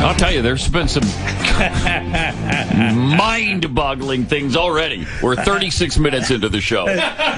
I'll tell you, there's been some mind-boggling things already. We're 36 minutes into the show.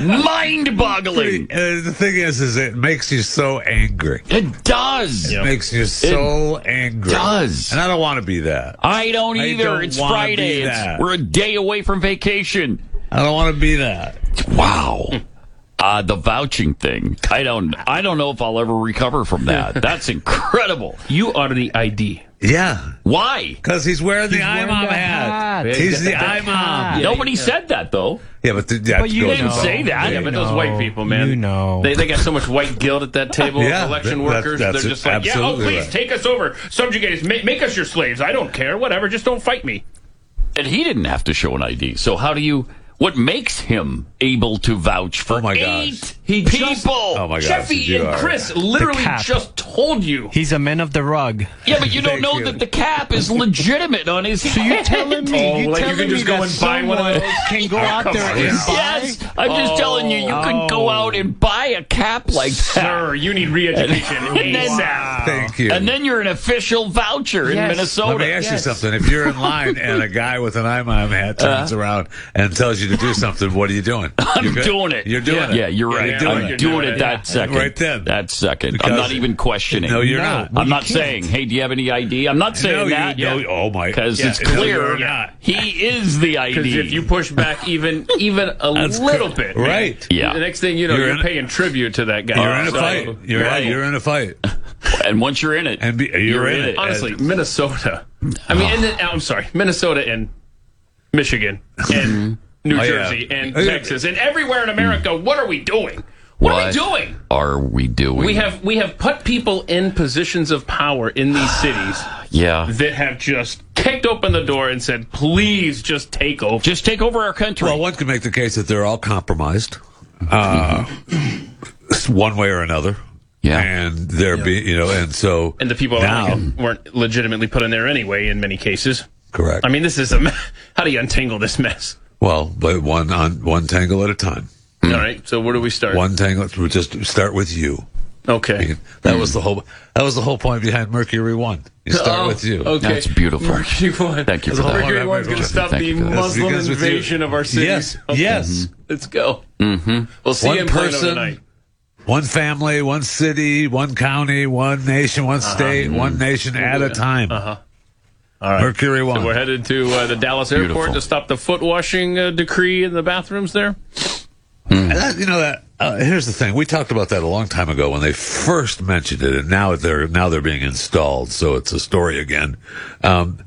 Mind-boggling. The thing is it makes you so angry. It does. It makes you so angry. It does. And I don't want to be that. I don't either. don't It's wanna Friday. be that. We're a day away from vacation. I don't want to be that. Wow. The vouching thing. I don't know if I'll ever recover from that. That's incredible. You are the ID. Yeah. Why? Because he's wearing the IMOM hat. He's the IMOM. Nobody said that, though. Yeah, but you didn't say that. Yeah, but those white people, man. You know. They got so much white guilt at that table Yeah, of election that's- workers. that's They're just like, yeah, oh, absolutely please, right. take us over. Subjugate us. Make us your slaves. I don't care. Whatever. Just don't fight me. And he didn't have to show an ID. So how do you... What makes him able to vouch for Oh, my eight gosh. people? Oh, my gosh. Jeffy you and are. Chris literally cap. just told you. He's a man of the rug. Yeah, but you don't Thank know you. that the cap is legitimate on his head. You're telling me, Oh, like you can just go and buy one of those? can go out come there on. and buy? Yes, I'm just telling you, you can go out and buy a cap like that. Sir, you need re-education And then- ASAP. Thank you. And then you're an official voucher in Yes. Minnesota. Let me ask you something. If you're in line and a guy with an IMOM hat turns around and tells you to do something, what are you doing? I'm doing it. You're doing it. Yeah, you're right. You're doing I'm it. doing it that second. Right then. That second. Because- I'm not even questioning. No, you're not. I'm not saying, hey, do you have any ID? I'm not saying No, that. oh my. Because it's No, clear you're not. he is the ID. Because if you push back even a That's little good. bit, Right. Yeah. the next thing you know, You're you're in- paying tribute to that guy. You're in a So- fight. You're in a fight. And once you're in it, And you're in it. Honestly, Minnesota. I mean, I'm sorry, Minnesota and Michigan and New Oh, yeah. Jersey and Texas and everywhere in America. What are we doing? What are we doing? are we doing? We have put people in positions of power in these cities Yeah. that have just kicked open the door and said, "Please, just take over." Just take over our country. Well, one could make the case that they're all compromised, one way or another. Yeah. And they're and so And the people now, weren't legitimately put in there anyway. In many cases, correct. I mean, this is how do you untangle this mess? Well, but one tangle at a time. All right, so where do we start? One tangle. We'll just start with you. Okay. That was the whole point behind Mercury One. You start with you. Okay. That's beautiful. Mercury One. Thank you for that. Mercury One's going to stop Thank the you for that. Muslim Begins with you. invasion of our cities. Yes. Okay. Yes. Let's go. Mm-hmm. We'll see One you in Plano person, tonight. one family, one city, one county, one nation, one state, one nation at a time. All right. Mercury One. So we're headed to the Dallas airport Beautiful. to stop the foot washing decree in the bathrooms there. And here's the thing. We talked about that a long time ago when they first mentioned it, and now they're being installed, so it's a story again. Well,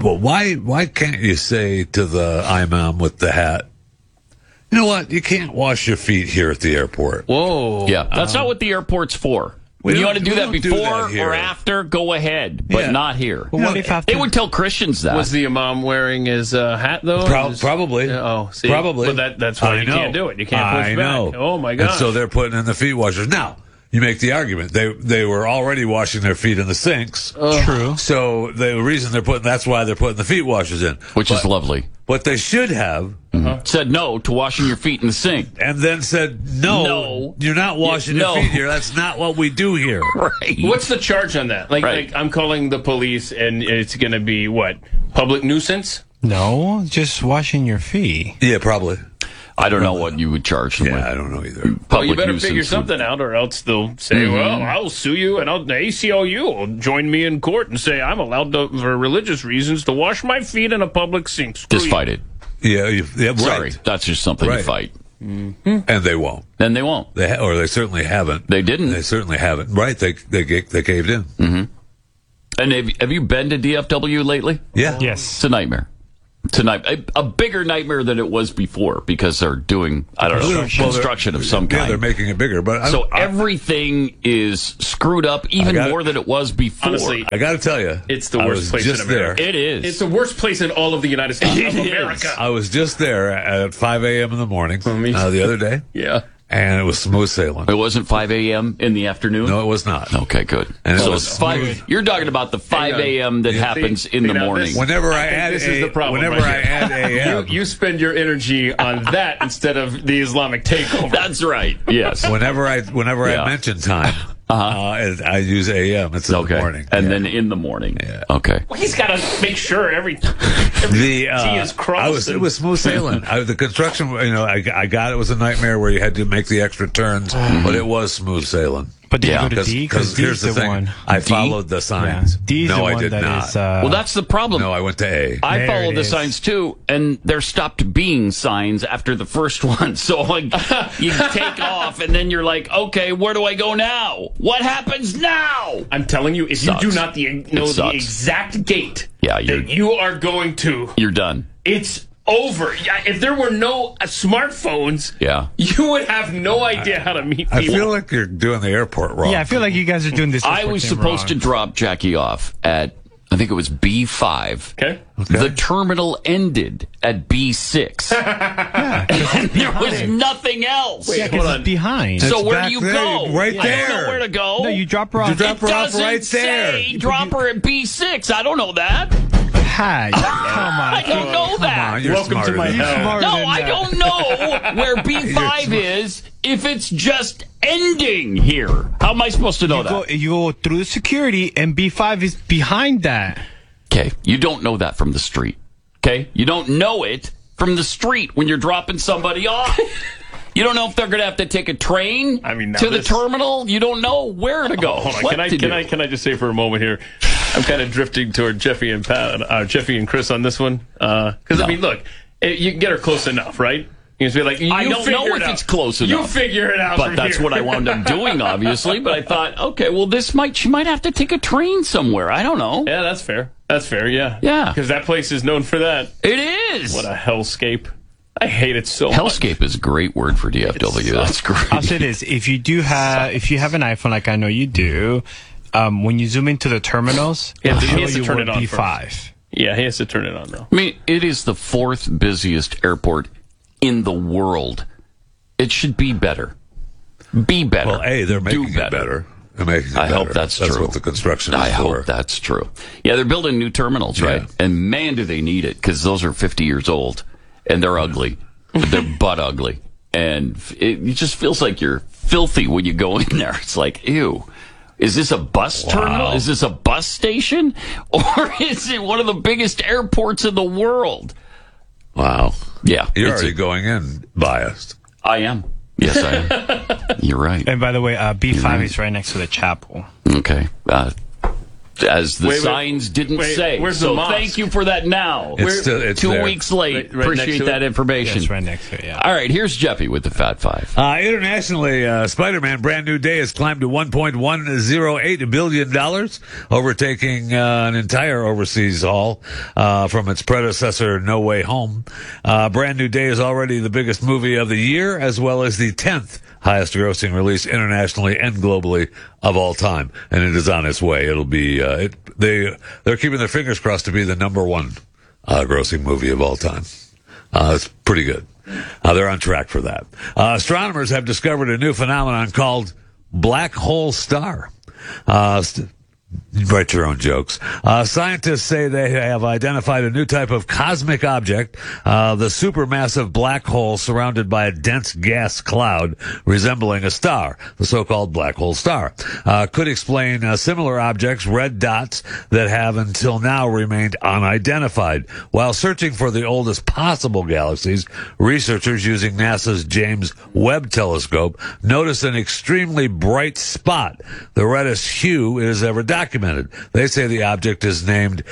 why can't you say to the imam with the hat, you know what? You can't wash your feet here at the airport. Whoa. Yeah, that's not what the airport's for. We You don't- want to do we that don't do before that here. or after? Go ahead, but Yeah. not here. But what if after? They would tell Christians that. Was the imam wearing his hat though? Probably. See, Probably. But that's why I you know. can't do it. You can't push I back. know. Oh my And gosh. so they're putting in the feet washers. Now, you make the argument. They were already washing their feet in the sinks. True. So the reason that's why they're putting the feet washers in. Which is lovely. What they should have, Said no to washing your feet in the sink. and then said, no, No. you're not washing No. your feet here. That's not what we do here. Right. What's the charge on that? Right. Like I'm calling the police, and it's going to be what? Public nuisance? No, just washing your feet. Yeah, probably. I don't know what you would charge them Yeah, I with. don't know either. Well, Public you better nuisance figure would- something out, or else they'll say, "Well, I'll sue you," and the ACLU will join me in court and say I'm allowed to, for religious reasons, to wash my feet in a public sink. Screw Just you. fight it. Yeah, right. Sorry, that's just something to Right. fight. And they won't. Then they won't. Or they certainly haven't. They didn't. They certainly haven't. Right? They caved in. And have you been to DFW lately? Yeah. Yes. It's a nightmare. Tonight, a bigger nightmare than it was before because they're doing, I don't know, construction of some Yeah, kind. they're making it bigger. But So everything is screwed up even got it. more than it was before. Honestly, I got to tell you, It's the I worst was place in just America. it is. It's the worst place in all of the United States It of is. America. I was just there at 5 a.m. in the morning the other day, Yeah. and it was smooth sailing. It wasn't 5 a.m. in the afternoon? No, it was not. Okay, good. And it so was it's 5. You're talking about the 5 a.m. that happens in the now morning. this- Whenever I think add this is the problem whenever right I here. add a.m. You spend your energy on that instead of the Islamic takeover. That's right. Yes. Whenever I Yeah. mention time, And I use AM. It's in the morning. And then in the morning. Yeah. Okay. Well, he's got to make sure every T is crossed. It was smooth sailing. The construction, I got it was a nightmare where you had to make the extra turns, but it was smooth sailing. But did Yeah. you go to D? Because D here's is the thing. one. I D? followed the signs. D is the No, I one did that not. is, Well, that's the problem. No, I went to A. I There followed it the is. signs too, and there stopped being signs after the first one. So like, you take off, and then you're like, okay, where do I go now? What happens now? I'm telling you, if Sucks. you do not know the sucks. exact gate Yeah, that you are going to, You're done. it's over. Yeah, if there were no smartphones, Yeah. you would have no idea how to meet people. I feel like you're doing the airport wrong. Yeah, I feel like you guys are doing this. I was supposed to drop Jackie off at, I think it was B5. Okay. The terminal ended at B6. And there was nothing else. Yeah, because it's behind. So It's where back do you there, go? right I don't there. know where to go. No, you drop her off. You drop her off Doesn't right there. say drop her at B6. I don't know that. Hi. Come on. I don't know that. You're Welcome to smarter my than hell. that. Smarter No, than I that. don't know where B5 is if it's just ending here. How am I supposed to know that? You go through the security, and B5 is behind that. Okay, you don't know that from the street. Okay, you don't know it from the street when you're dropping somebody off. You don't know if they're going to have to take a train I mean, now to the this- terminal. You don't know where to go. Hold on. What Can I to do. can I just say for a moment here? I'm kind of drifting toward Jeffy and Jeffy and Chris on this one because No. I mean, look, you can get her close enough, right? You can be like, I you don't know figure it if out. it's close enough. You figure it out. But from that's here. what I wound up doing, obviously. But I thought, okay, well, she might have to take a train somewhere. I don't know. Yeah, that's fair. That's fair. Yeah. Yeah. Because that place is known for that. It is. What a hellscape! I hate it so much. Hellscape is a great word for DFW. That's great. I'll say this: if you have an iPhone, like I know you do, when you zoom into the terminals, Yeah, it'll he has show to you turn where it on B5. Yeah, he has to turn it on though. I mean, it is the fourth busiest airport in the world. It should be better. Be better. Well, A, they're Do making it better. They're making it I hope better. that's true. That's what the construction is I for. hope that's true. Yeah, they're building new terminals, right? Yeah. And man, do they need it, because those are 50 years old, and they're ugly. They're butt ugly. And it just feels like you're filthy when you go in there. It's like, ew. Is this a bus terminal? Is this a bus station? Or is it one of the biggest airports in the world? Wow. Yeah. You're it's already going in biased. I am. Yes, I am. You're right. And by the way, B5 is right next to the chapel. Okay. As the Wait, signs didn't wait, say. where's the so mosque? thank you for that now. It's 2 there. weeks late. Right next Appreciate to that it? information. Yes, right next to it. Yeah. All right, here's Jeffy with the Fat Five. Internationally, Spider-Man Brand New Day has climbed to $1.108 billion, overtaking an entire overseas haul from its predecessor, No Way Home. Brand New Day is already the biggest movie of the year, as well as the 10th highest grossing release internationally and globally of all time. And it is on its way. It'll be, they're keeping their fingers crossed to be the number one grossing movie of all time. It's pretty good. They're on track for that. Astronomers have discovered a new phenomenon called black hole star. Write your own jokes. Scientists say they have identified a new type of cosmic object, the supermassive black hole surrounded by a dense gas cloud resembling a star, the so-called black hole star. Could explain similar objects, red dots, that have until now remained unidentified. While searching for the oldest possible galaxies, researchers using NASA's James Webb Telescope noticed an extremely bright spot, the reddest hue it has ever documented. They say the object is named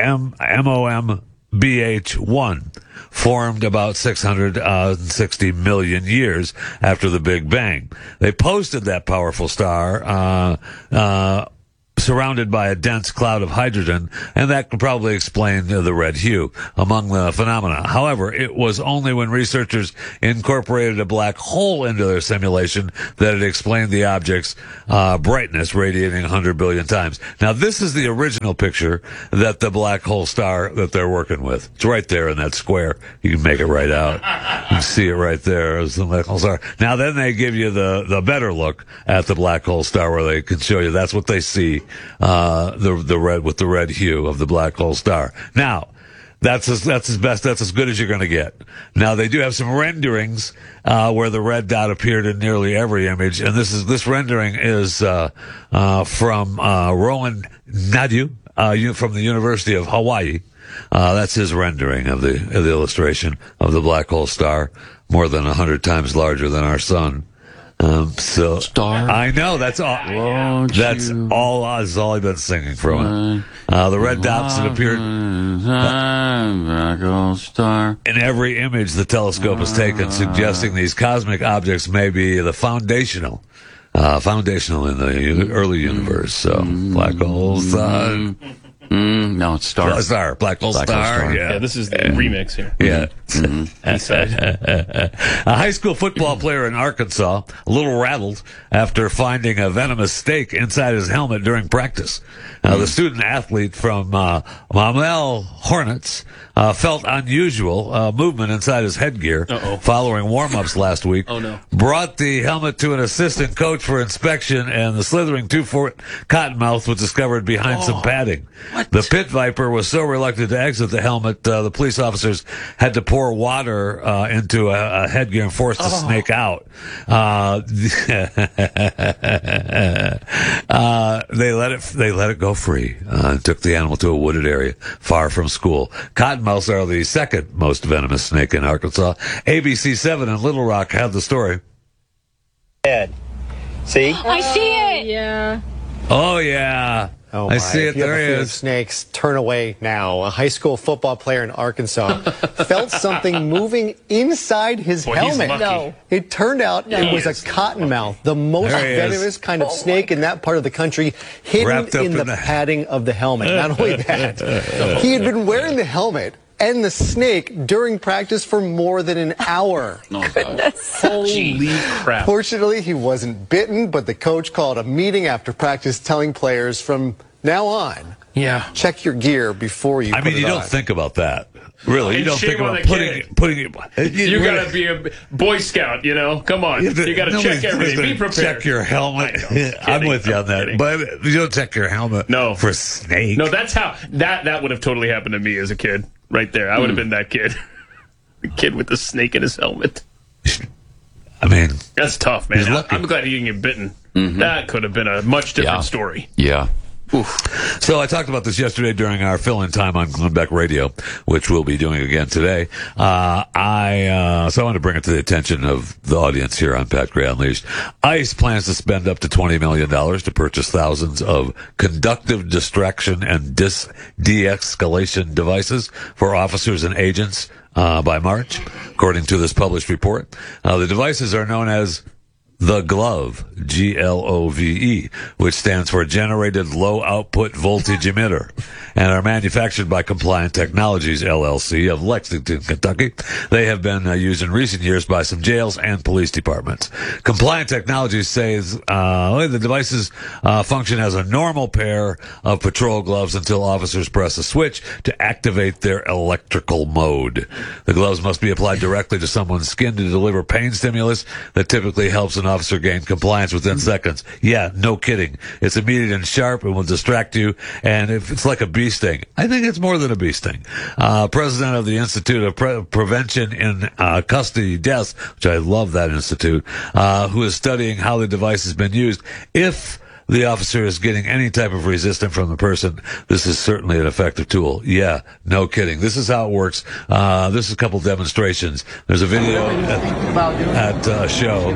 MOMBH1, formed about 660 million years after the Big Bang. They posted that powerful star surrounded by a dense cloud of hydrogen, and that could probably explain the red hue among the phenomena. However, it was only when researchers incorporated a black hole into their simulation that it explained the object's brightness radiating 100 billion times. Now, this is the original picture that the black hole star that they're working with. It's right there in that square. You can make it right out. You can see it right there as the black hole star. Now, then they give you the better look at the black hole star, where they can show you that's what they see. The red with the red hue of the black hole star. Now, That's as best. That's as good as you're going to get. Now they do have some renderings where the red dot appeared in nearly every image, and this rendering is from Rowan Nadu from the University of Hawaii. That's his rendering of the illustration of the black hole star, more than 100 times larger than our sun. So Star. I know that's all. That's all I've been singing from it. The red dots that appeared Star. in every image the telescope has taken, suggesting these cosmic objects may be the foundational in the early universe. So black hole sun. No, it's Star. Black hole star. Yeah, this is the remix here. Yeah. Eastside. A high school football player in Arkansas, a little rattled after finding a venomous snake inside his helmet during practice. The student athlete from Mamel Hornets felt unusual movement inside his headgear following warm-ups last week. Oh, no. Brought the helmet to an assistant coach for inspection, and the slithering 2-foot cottonmouth was discovered behind some padding. What? The pit viper was so reluctant to exit the helmet, the police officers had to pour water into a headgear and force the snake out. They let it go free and took the animal to a wooded area far from school. Cottonmouths are the second most venomous snake in Arkansas. ABC 7 in Little Rock had the story. See? I see it. Yeah. Oh yeah. Oh I my. see it. If you have There a he fear of is. snakes, turn away now. A high school football player in Arkansas felt something moving inside his Boy, he's helmet. lucky. No. It turned out it was a cottonmouth, the most There he is. venomous kind of snake in that part of the country, hidden Wrapped up in in the the- padding of the helmet. Not only that, he had been wearing the helmet and the snake during practice for more than an hour. Holy crap. Fortunately, he wasn't bitten, but the coach called a meeting after practice telling players from now on, Yeah. check your gear before you I put mean, it you don't on. think about that. Really, you And don't shame think on about the putting kid. it. You gotta be a Boy Scout, you know? Come on. You gotta check everything. Be prepared. Check your helmet. I know. I'm Kidding. with you on I'm that. kidding. But you don't check your helmet No. for snake. No, that's how that would have totally happened to me as a kid. Right there. I would have been that kid. The kid with the snake in his helmet. I mean, That's tough, man. He's lucky. I'm glad he didn't get bitten. That could have been a much different story. Yeah. so I talked about this yesterday during our fill-in time on Glenn Beck Radio, which we'll be doing again today. So I want to bring it to the attention of the audience here on Pat Gray Unleashed. ICE plans to spend up to $20 million to purchase thousands of conductive distraction and de-escalation devices for officers and agents by March, according to this published report. The devices are known as the GLOVE, GLOVE, which stands for Generated Low Output Voltage Emitter, and are manufactured by Compliant Technologies, LLC, of Lexington, Kentucky. They have been used in recent years by some jails and police departments. Compliant Technologies says the devices function as a normal pair of patrol gloves until officers press a switch to activate their electrical mode. The gloves must be applied directly to someone's skin to deliver pain stimulus that typically helps an officer gain compliance within seconds. Yeah, no kidding. It's immediate and sharp and will distract you. And if it's like a bee sting, I think it's more than a bee sting. President of the Institute of Prevention in Custody Deaths, which I love that institute, who is studying how the device has been used. If the officer is getting any type of resistance from the person, this is certainly an effective tool. Yeah, no kidding. This is how it works. This is a couple demonstrations. There's a video at a show.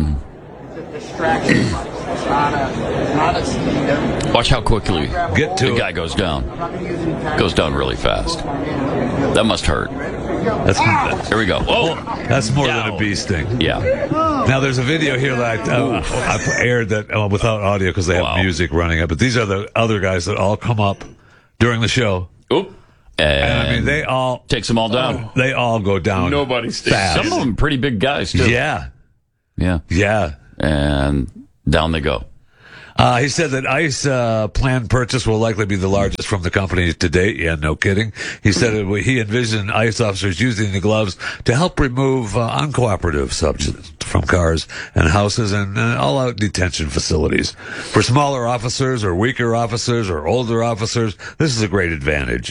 Watch how quickly Get to the it. guy goes down. Goes down really fast. That must hurt. Here we go. Whoa. That's more than Down. a bee sting. Yeah. Now, there's a video here that I aired that without audio because they have Wow. music running up. But these are the other guys that all come up during the show. Oop. And I mean, they all takes them all down. go down. Nobody stays. fast. Some of them pretty big guys, too. Yeah, Yeah. yeah. And down they go. He said that ICE planned purchase will likely be the largest from the company to date. Yeah, no kidding. He said he envisioned ICE officers using the gloves to help remove uncooperative substances from cars and houses and all-out detention facilities. For smaller officers or weaker officers or older officers, this is a great advantage.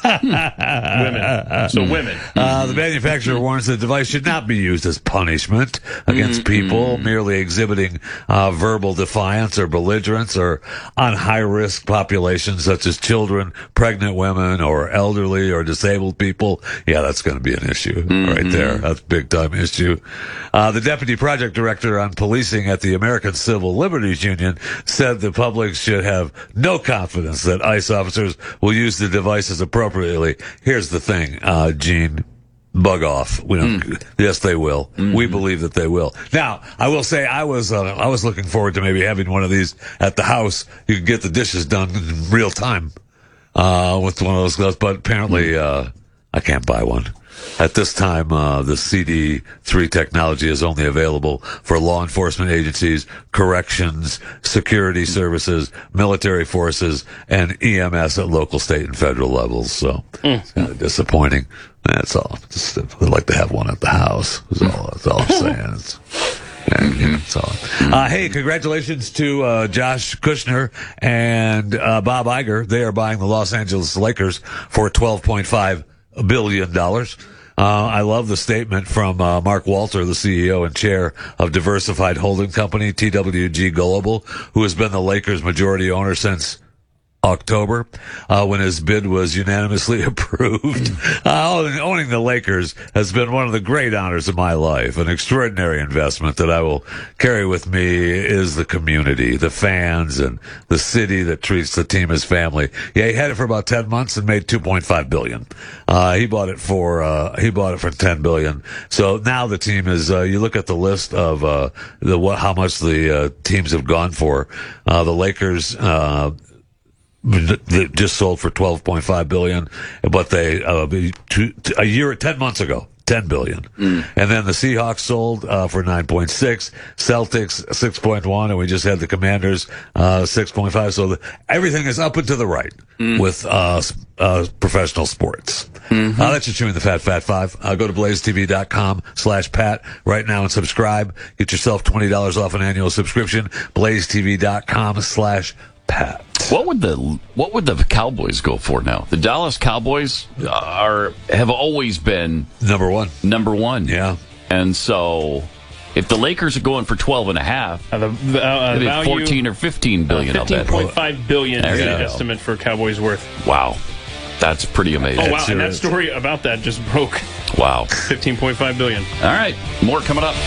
Women. So women. The manufacturer warns the device should not be used as punishment against people merely exhibiting verbal defiance or belligerence, or on high-risk populations such as children, pregnant women, or elderly or disabled people. Yeah, that's going to be an issue right there. That's a big-time issue. The deputy project director on policing at the American Civil Liberties Union said the public should have no confidence that ICE officers will use the devices appropriately. Here's the thing, Gene. Bug off. We don't. Yes, they will. We believe that they will. Now, I will say I was looking forward to maybe having one of these at the house. You can get the dishes done in real time with one of those gloves, but apparently I can't buy one. At this time, the CD3 technology is only available for law enforcement agencies, corrections, security services, military forces, and EMS at local, state, and federal levels. So it's kind of disappointing. That's all. Just, I'd like to have one at the house. That's all I'm saying. Hey, congratulations to Josh Kushner and Bob Iger. They are buying the Los Angeles Lakers for $12.5 billion. I love the statement from Mark Walter, the CEO and chair of Diversified Holding Company, TWG Global, who has been the Lakers' majority owner since October, when his bid was unanimously approved. Owning the Lakers has been one of the great honors of my life. An extraordinary investment that I will carry with me is the community, the fans, and the city that treats the team as family. Yeah, he had it for about 10 months and made $2.5 billion. He bought it for $10 billion. So now the team is, you look at the list of, how much the teams have gone for. The Lakers, just sold for $12.5 billion, but they 10 months ago, $10 billion. And then the Seahawks sold for 9.6, Celtics 6.1, and we just had the Commanders 6.5. So everything is up and to the right with professional sports. That's your Chewing the Fat Five. Go to blazetv.com/Pat right now and subscribe. Get yourself $20 off an annual subscription. blazetv.com/Pat. What would the Cowboys go for now? The Dallas Cowboys have always been number one. Yeah. And so if the Lakers are going for 12.5, maybe 14 or 15 billion. $15.5 billion is the go. estimate for Cowboys worth. Wow. That's pretty amazing. Oh, wow. And that story about that just broke. Wow. $15.5 billion. All right. More coming up.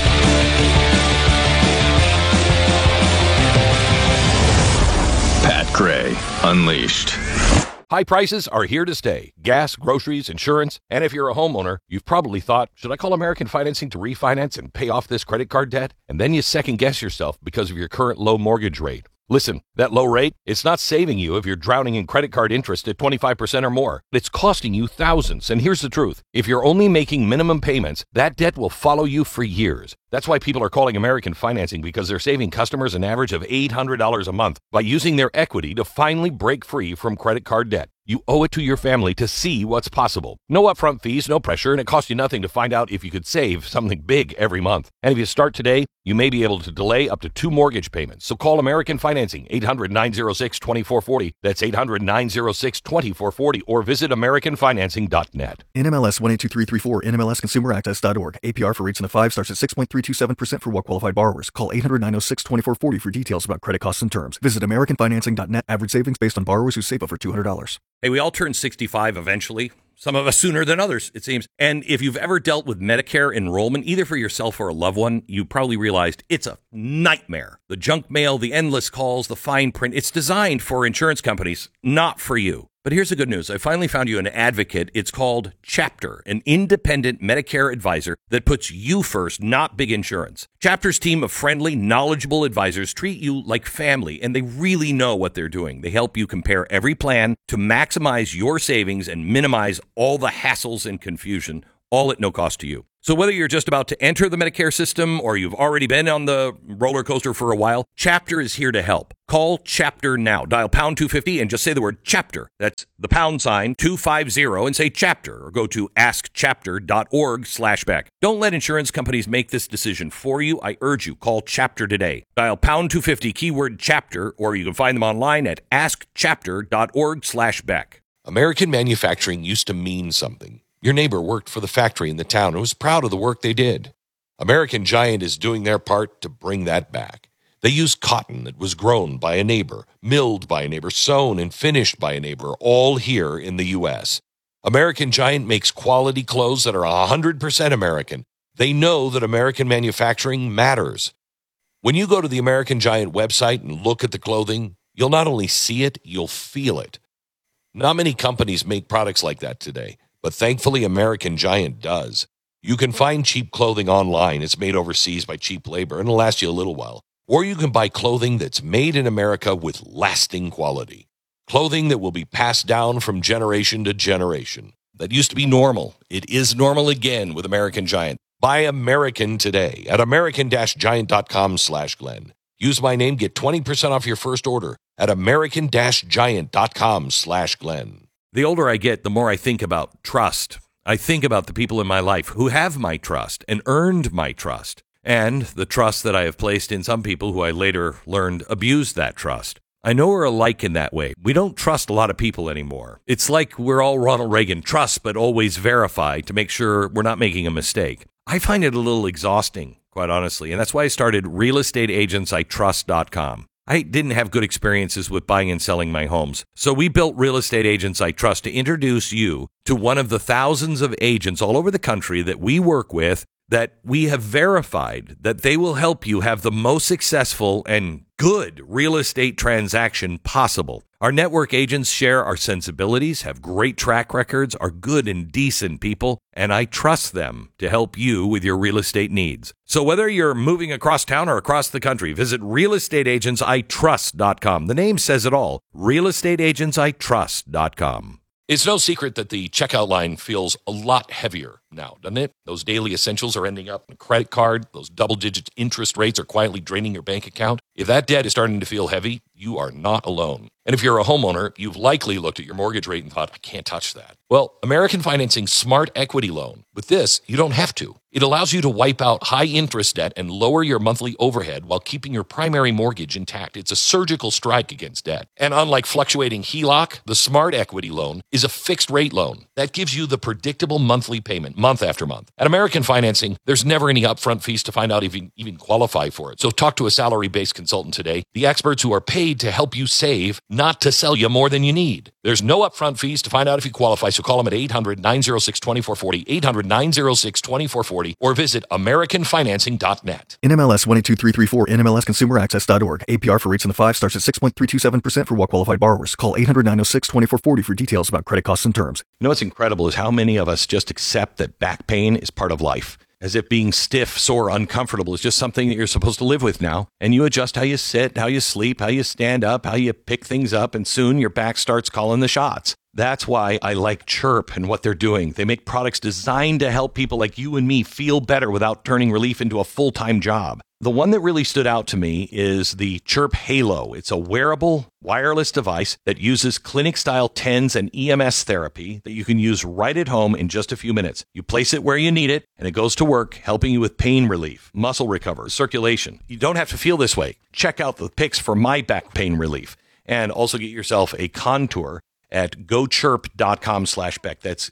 Pat Gray Unleashed. High prices are here to stay. Gas, groceries, insurance, and if you're a homeowner, you've probably thought, should I call American Financing to refinance and pay off this credit card debt? And then you second guess yourself because of your current low mortgage rate. Listen, that low rate, it's not saving you if you're drowning in credit card interest at 25% or more. It's costing you thousands. And here's the truth. If you're only making minimum payments, that debt will follow you for years. That's why people are calling American Financing, because they're saving customers an average of $800 a month by using their equity to finally break free from credit card debt. You owe it to your family to see what's possible. No upfront fees, no pressure, and it costs you nothing to find out if you could save something big every month. And if you start today, you may be able to delay up to 2 mortgage payments. So call American Financing, 800-906-2440. That's 800-906-2440, or visit AmericanFinancing.net. NMLS 182334, NMLSConsumerAccess.org. APR for rates in the 5 starts at 6.327% for well-qualified borrowers. Call 800-906-2440 for details about credit costs and terms. Visit AmericanFinancing.net. Average savings based on borrowers who save over $200. Hey, we all turn 65 eventually. Some of us sooner than others, it seems. And if you've ever dealt with Medicare enrollment, either for yourself or a loved one, you probably realized it's a nightmare. The junk mail, the endless calls, the fine print. It's designed for insurance companies, not for you. But here's the good news. I finally found you an advocate. It's called Chapter, an independent Medicare advisor that puts you first, not big insurance. Chapter's team of friendly, knowledgeable advisors treat you like family, and they really know what they're doing. They help you compare every plan to maximize your savings and minimize all the hassles and confusion, all at no cost to you. So whether you're just about to enter the Medicare system or you've already been on the roller coaster for a while, Chapter is here to help. Call Chapter now. Dial pound 250 and just say the word Chapter. That's the pound sign 250 and say Chapter, or go to askchapter.org/Beck. Don't let insurance companies make this decision for you. I urge you, call Chapter today. Dial pound 250 keyword Chapter, or you can find them online at askchapter.org/Beck. American manufacturing used to mean something. Your neighbor worked for the factory in the town and was proud of the work they did. American Giant is doing their part to bring that back. They use cotton that was grown by a neighbor, milled by a neighbor, sewn and finished by a neighbor, all here in the U.S. American Giant makes quality clothes that are 100% American. They know that American manufacturing matters. When you go to the American Giant website and look at the clothing, you'll not only see it, you'll feel it. Not many companies make products like that today, but thankfully American Giant does. You can find cheap clothing online. It's made overseas by cheap labor, and it'll last you a little while. Or you can buy clothing that's made in America with lasting quality. Clothing that will be passed down from generation to generation. That used to be normal. It is normal again with American Giant. Buy American today at american-giant.com/Glenn. Use my name, get 20% off your first order at american-giant.com/Glenn. The older I get, the more I think about trust. I think about the people in my life who have my trust and earned my trust, and the trust that I have placed in some people who I later learned abused that trust. I know we're alike in that way. We don't trust a lot of people anymore. It's like we're all Ronald Reagan, trust but always verify to make sure we're not making a mistake. I find it a little exhausting, quite honestly, and that's why I started realestateagentsitrust.com. I didn't have good experiences with buying and selling my homes, so we built Real Estate Agents I Trust to introduce you to one of the thousands of agents all over the country that we work with that we have verified that they will help you have the most successful and good real estate transaction possible. Our network agents share our sensibilities, have great track records, are good and decent people, and I trust them to help you with your real estate needs. So whether you're moving across town or across the country, visit realestateagentsitrust.com. The name says it all, realestateagentsitrust.com. It's no secret that the checkout line feels a lot heavier now, doesn't it? Those daily essentials are ending up in a credit card. Those double-digit interest rates are quietly draining your bank account. If that debt is starting to feel heavy, you are not alone. And if you're a homeowner, you've likely looked at your mortgage rate and thought, I can't touch that. Well, American Financing's Smart Equity Loan. With this, you don't have to. It allows you to wipe out high-interest debt and lower your monthly overhead while keeping your primary mortgage intact. It's a surgical strike against debt. And unlike fluctuating HELOC, the Smart Equity Loan is a fixed-rate loan. That gives you the predictable monthly payment, month after month. At American Financing, there's never any upfront fees to find out if you even qualify for it. So talk to a salary-based consultant today, the experts who are paid to help you save, not to sell you more than you need. There's no upfront fees to find out if you qualify, so call them at 800-906-2440, 800-906-2440, or visit AmericanFinancing.net. NMLS 122334, NMLSConsumerAccess.org. APR for rates in the 5 starts at 6.327% for well-qualified borrowers. Call 800-906-2440 for details about credit costs and terms. You know what's incredible is how many of us just accept that back pain is part of life. As if being stiff, sore, uncomfortable is just something that you're supposed to live with now. And you adjust how you sit, how you sleep, how you stand up, how you pick things up, and soon your back starts calling the shots. That's why I like Chirp and what they're doing. They make products designed to help people like you and me feel better without turning relief into a full-time job. The one that really stood out to me is the Chirp Halo. It's a wearable, wireless device that uses clinic-style TENS and EMS therapy that you can use right at home in just a few minutes. You place it where you need it, and it goes to work, helping you with pain relief, muscle recovery, circulation. You don't have to feel this way. Check out the pics for my back pain relief, and also get yourself a Contour at gochirp.com/Beck. That's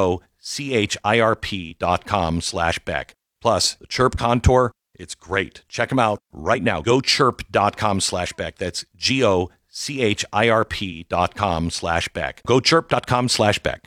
GOCHIRP.com/Beck. Plus, the Chirp Contour, it's great. Check them out right now. GoChirp.com/Beck. That's GOCHIRP.com/Beck. GoChirp.com/Beck.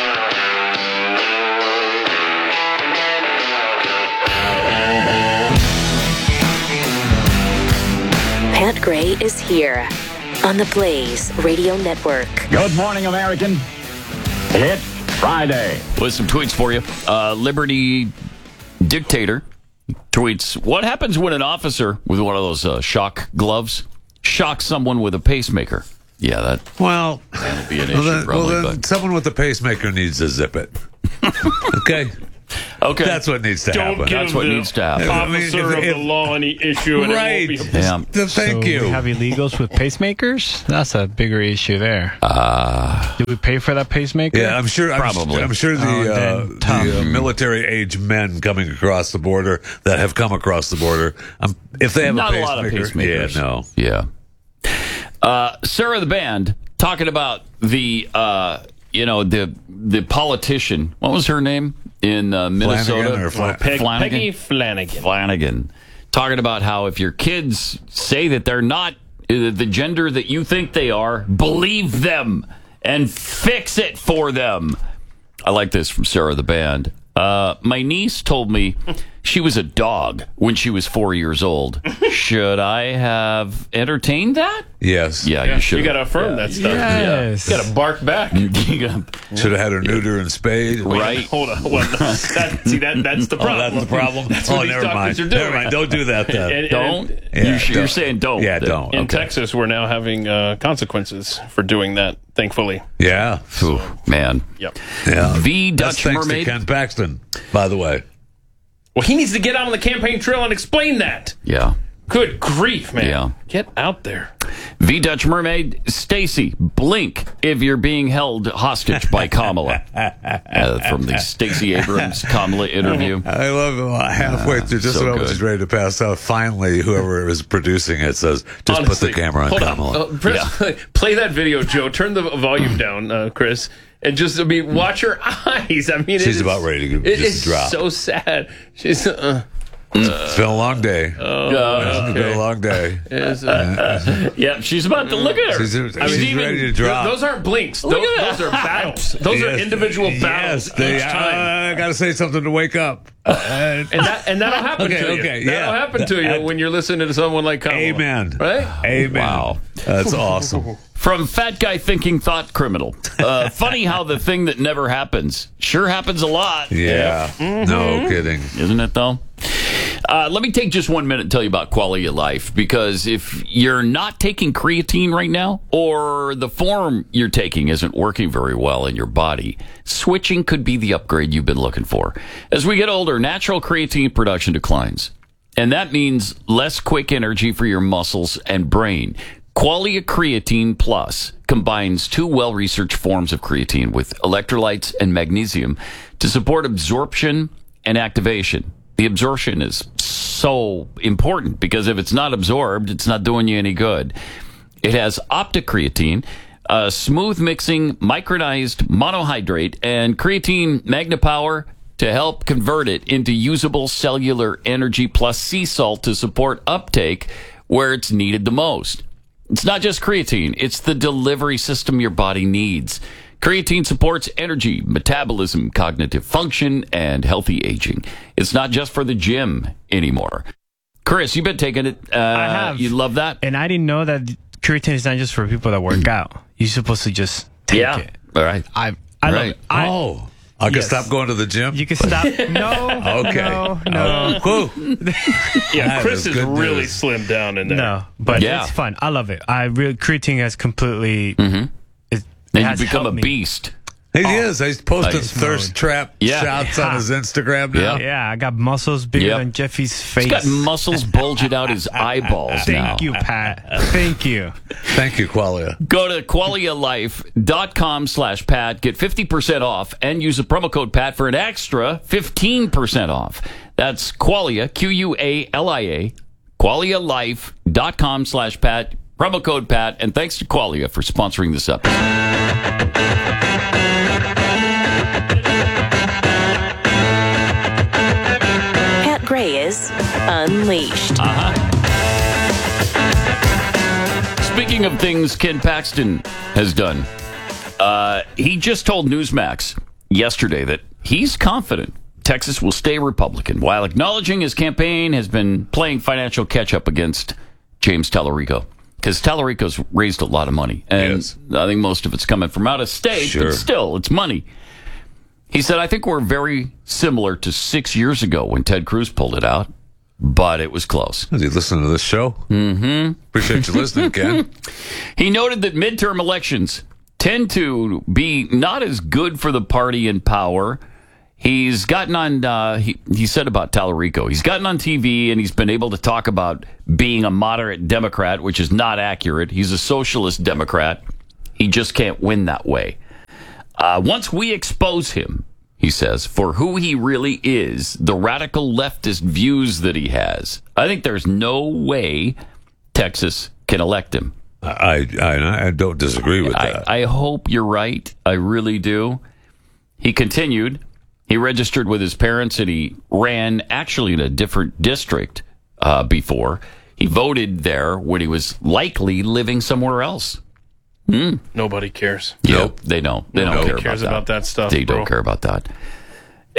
Pat Gray is here on the Blaze Radio Network. Good morning, American. It's Friday. With some tweets for you. Liberty Dictator tweets, what happens when an officer with one of those shock gloves shocks someone with a pacemaker? Yeah, that'll be an issue probably. Then someone with a pacemaker needs to zip it. Okay. Okay. That's what needs to happen. That's what needs to happen. Officer of the law any issue. And right. It won't be Thank you. We have illegals with pacemakers? That's a bigger issue there. Did we pay for that pacemaker? Yeah, I'm sure. Probably. I'm sure the military-age men coming across the border that have come across the border, if they have not a lot of pacemaker, pacemakers. Yeah. Sarah the band talking about the politician. What was her name in Minnesota? Peggy Flanagan. Flanagan. Talking about how if your kids say that they're not the gender that you think they are, believe them and fix it for them. I like this from Sarah the Band. My niece told me she was a dog when she was 4 years old. Should I have entertained that? Yes. Yeah, you should. You got to affirm that stuff. Yes. You got to bark back. Should have had her neuter and spade. Right. Hold on. Well, that's the problem. That's the problem. That's what these never mind. doctors are doing. Never mind. Don't do that then. Don't. Yeah, You're saying don't. Yeah, don't. In Okay. Texas, we're now having consequences for doing that, thankfully. Yeah. Ooh, man. Yep. Yeah. The That's Dutch thanks Mermaid. to Ken Paxton, by the way. Well, he needs to get out on the campaign trail and explain that. Yeah. Good grief, man. Yeah. Get out there. The Dutch Mermaid, Stacy, blink if you're being held hostage by Kamala. From the Stacey Abrams Kamala interview. I love it. Halfway through, just so when good. she's ready to pass out, finally, whoever is producing it says, just Honestly, put the camera on hold Kamala. Chris, play that video, Joe. Turn the volume down, Chris. And just, watch her eyes. I mean, She's about ready to it just is drop. so sad. She's, It's been a long day. It's been a long day. Yeah, she's about to look at her. She's even- ready to drop. Those aren't blinks. Look Those, at that. those are battles. Those are Yes. individual battles Yes, they, each time. I got to say something to wake up. And that'll happen Okay, to you. okay, That'll yeah. happen to you when you're listening to someone like Kamala. Amen. Right? Amen. Wow. That's awesome. From Fat Guy Thinking Thought Criminal. Funny how the thing that never happens sure happens a lot. Yeah. No kidding. Isn't it, though? Let me take just 1 minute and tell you about quality of life, because if you're not taking creatine right now, or the form you're taking isn't working very well in your body, switching could be the upgrade you've been looking for. As we get older, natural creatine production declines, and that means less quick energy for your muscles and brain. Qualia Creatine Plus combines two well-researched forms of creatine with electrolytes and magnesium to support absorption and activation. The absorption is so important because if it's not absorbed, it's not doing you any good. It has octacreatine, a smooth mixing micronized monohydrate, and creatine magnapower to help convert it into usable cellular energy, plus sea salt to support uptake where it's needed the most. It's not just creatine, it's the delivery system your body needs. Creatine supports energy, metabolism, cognitive function, and healthy aging. It's not just for the gym anymore. Chris, you've been taking it. I have. You love that? And I didn't know that creatine is not just for people that work out. You're supposed to just take it. All right. I love Right. it. I can Yes. stop going to the gym? You can stop. No. Okay. No. Cool. Yeah, That Chris is is good really news. slimmed down in there. No. But Yeah. it's fun. I love it. Creatine has completely. It And has you become a helped me. beast. He is. He's posting Nice. thirst trap Yeah. shots on his Instagram now. Yeah. Yeah, I got muscles bigger Yep. than Jeffy's face. He's got muscles bulging out his eyeballs now. Thank you, Pat. Thank you. Thank you, Qualia. Go to qualialife.com/Pat. Get 50% off and use the promo code Pat for an extra 15% off. That's Qualia, Qualia, qualialife.com/Pat. Promo code Pat. And thanks to Qualia for sponsoring this episode. Pat Gray is Unleashed. Speaking of things Ken Paxton has done, he just told Newsmax yesterday that he's confident Texas will stay Republican, while acknowledging his campaign has been playing financial catch-up against James Tallarico. Because Tallarico's raised a lot of money, and Yes. I think most of it's coming from out of state, Sure. but still, it's money. He said, I think we're very similar to 6 years ago when Ted Cruz pulled it out, but it was close. Is he listening to this show? Mm-hmm. Appreciate you listening, Ken. He noted that midterm elections tend to be not as good for the party in power. He's gotten on, he said about Tallarico, he's gotten on TV and he's been able to talk about being a moderate Democrat, which is not accurate. He's a socialist Democrat. He just can't win that way. Once we expose him, he says, for who he really is, the radical leftist views that he has, I think there's no way Texas can elect him. I don't disagree with that. I hope you're right. I really do. He continued. He registered with his parents, and he ran actually in a different district before. He voted there when he was likely living somewhere else. Nobody cares. Nope, they don't. They don't care cares about that stuff. They bro. don't care about that.